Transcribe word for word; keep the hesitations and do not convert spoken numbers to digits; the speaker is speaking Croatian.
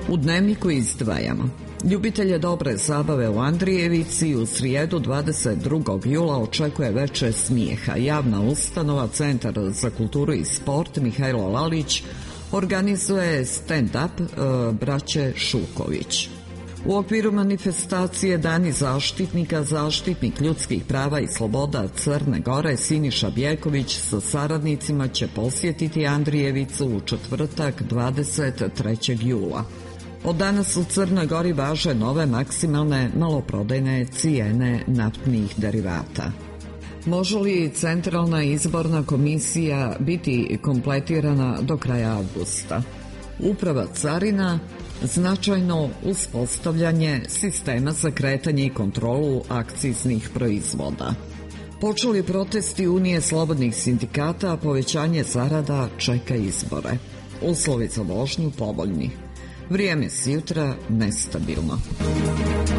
U Dnevniku izdvajamo: ljubitelje dobre zabave u Andrijevici u srijedu dvadeset drugog jula očekuje veče smijeha. Javna ustanova Centar za kulturu i sport Mihajlo Lalić organizuje stand-up e, braće Šuković. U okviru manifestacije Dani zaštitnika, zaštitnik ljudskih prava i sloboda Crne Gore Siniša Bjeković sa saradnicima će posjetiti Andrijevicu u četvrtak dvadeset trećeg jula. Od danas u Crnoj Gori važe nove maksimalne maloprodajne cijene naftnih derivata. Može li Centralna izborna komisija biti kompletirana do kraja avgusta? Uprava carina značajno uspostavljanje sistema za kretanje i kontrolu akciznih proizvoda. Počeli protesti Unije slobodnih sindikata, a povećanje zarada čeka izbore. Uslovi za vožnju povoljni. Vrijeme s jutra nestabilno.